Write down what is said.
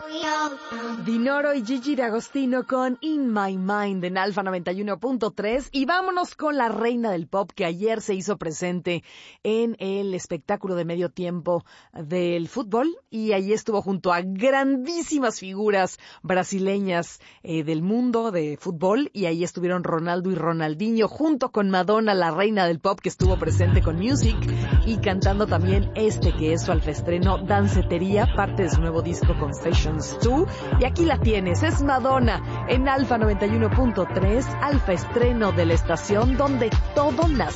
Dinoro y Gigi D'Agostino con In My Mind en Alfa 91.3 y vámonos con la reina del pop que ayer se hizo presente en el espectáculo de medio tiempo del fútbol y allí estuvo junto a grandísimas figuras brasileñas del mundo de fútbol y ahí estuvieron Ronaldo y Ronaldinho junto con Madonna, la reina del pop que estuvo presente con Music y cantando también que es su alfaestreno Dancetería, parte de su nuevo disco Confessions 2. Y aquí la tienes, es Madonna en Alfa 91.3, alfaestreno de la estación donde todo nace.